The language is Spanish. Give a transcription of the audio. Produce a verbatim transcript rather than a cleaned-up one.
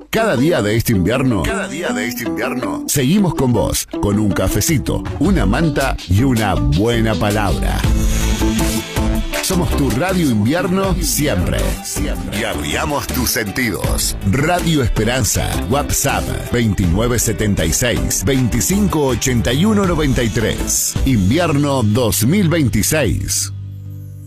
Cada día de este invierno, cada día de este invierno, seguimos con vos, con un cafecito, una manta y una buena palabra. Somos tu Radio Invierno siempre. siempre. Y abriamos tus sentidos. Radio Esperanza. WhatsApp veintinueve setenta y seis, veinticinco ochenta y uno noventa y tres. Invierno dos mil veintiséis.